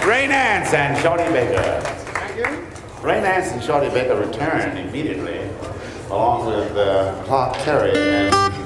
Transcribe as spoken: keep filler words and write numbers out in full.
Ray Nance and Shorty Baker. Thank you. Ray Nance and Shorty Baker returned immediately, along with uh, Clark Terry and